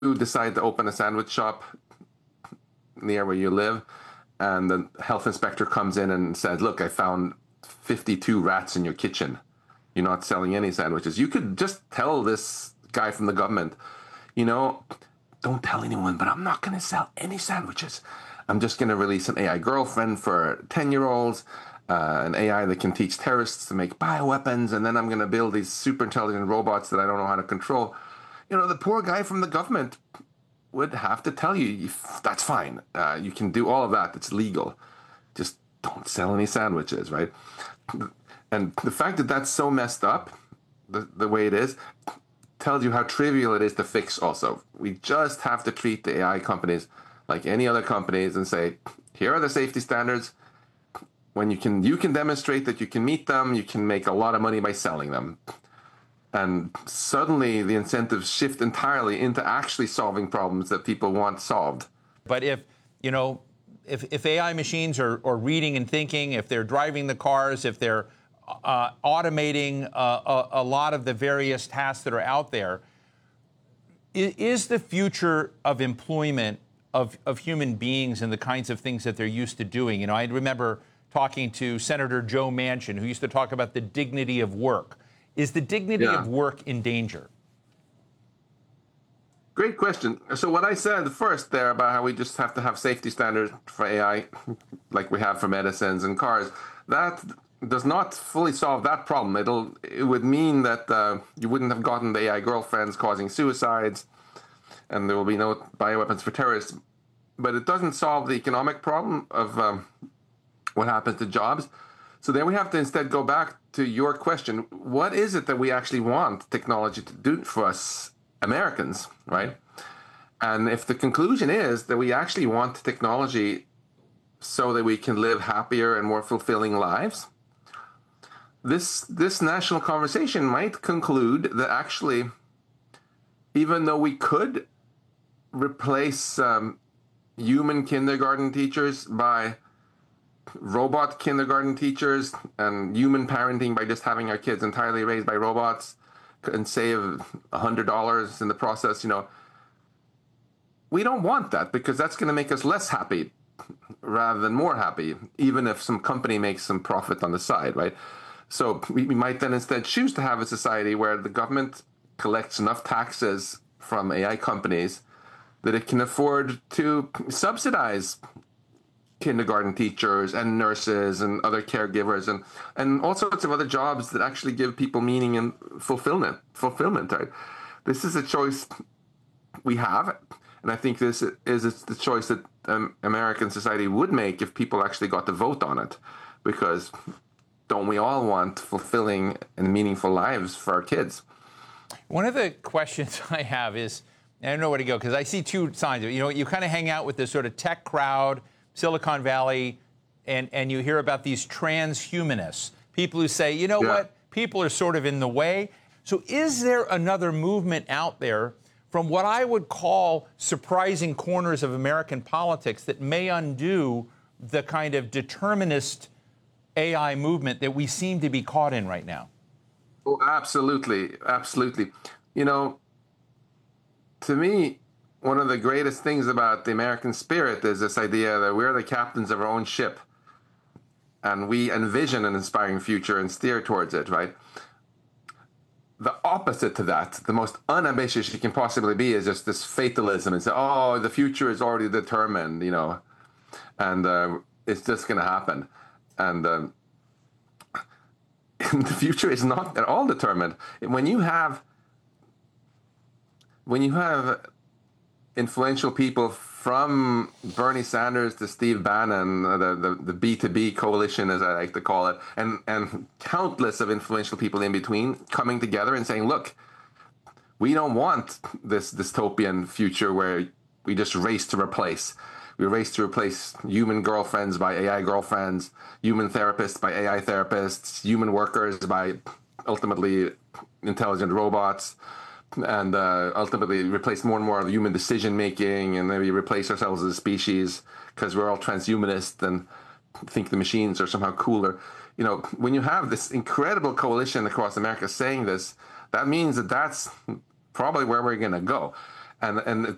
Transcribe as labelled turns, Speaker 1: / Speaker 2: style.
Speaker 1: decide to open a sandwich shop near where you live, and the health inspector comes in and says, "Look, I found 52 rats in your kitchen. You're not selling any sandwiches." You could just tell this guy from the government, you know, don't tell anyone, but I'm not going to sell any sandwiches. I'm just going to release an AI girlfriend for 10-year-olds, an AI that can teach terrorists to make bioweapons, and then I'm going to build these super intelligent robots that I don't know how to control. The poor guy from the government would have to tell you, that's fine. You can do all of that. It's legal. Just don't sell any sandwiches, right? And the fact that that's so messed up, the way it is, tells you how trivial it is to fix also. We just have to treat the AI companies like any other companies and say, here are the safety standards. When you can demonstrate that you can meet them, you can make a lot of money by selling them. And suddenly the incentives shift entirely into actually solving problems that people want solved.
Speaker 2: But if AI machines are reading and thinking, if they're driving the cars, if they're automating a lot of the various tasks that are out there, is the future of employment of human beings and the kinds of things that they're used to doing? I remember talking to Senator Joe Manchin, who used to talk about the dignity of work. Is the dignity of work in danger?
Speaker 1: Great question. So what I said first there about how we just have to have safety standards for AI, like we have for medicines and cars, that does not fully solve that problem. It would mean that you wouldn't have gotten the AI girlfriends causing suicides, and there will be no bioweapons for terrorists. But it doesn't solve the economic problem of what happens to jobs. So then we have to instead go back to your question. What is it that we actually want technology to do for us Americans, right? And if the conclusion is that we actually want technology so that we can live happier and more fulfilling lives, this national conversation might conclude that actually, even though we could replace human kindergarten teachers by robot kindergarten teachers and human parenting by just having our kids entirely raised by robots and save $100 in the process, we don't want that, because that's going to make us less happy rather than more happy, even if some company makes some profit on the side, right? So we might then instead choose to have a society where the government collects enough taxes from AI companies that it can afford to subsidize kindergarten teachers and nurses and other caregivers and all sorts of other jobs that actually give people meaning and fulfillment, right? This is a choice we have, and I think this is the choice that American society would make if people actually got to vote on it, because don't we all want fulfilling and meaningful lives for our kids?
Speaker 2: One of the questions I have is, I don't know where to go, because I see two sides of it. You kind of hang out with this sort of tech crowd, Silicon Valley, and you hear about these transhumanists, people who say, what, people are sort of in the way. So is there another movement out there from what I would call surprising corners of American politics that may undo the kind of determinist AI movement that we seem to be caught in right now?
Speaker 1: Oh, absolutely. Absolutely. To me, one of the greatest things about the American spirit is this idea that we're the captains of our own ship, and we envision an inspiring future and steer towards it, right? The opposite to that, the most unambitious you can possibly be, is just this fatalism and say, oh, the future is already determined, and it's just going to happen. And the future is not at all determined. When you have influential people from Bernie Sanders to Steve Bannon, the B2B coalition, as I like to call it, and countless of influential people in between coming together and saying, look, we don't want this dystopian future where we just race to replace. We race to replace human girlfriends by AI girlfriends, human therapists by AI therapists, human workers by ultimately intelligent robots, and ultimately replace more and more of human decision making, and maybe replace ourselves as a species because we're all transhumanist and think the machines are somehow cooler. When you have this incredible coalition across America saying this, that means that that's probably where we're going to go. And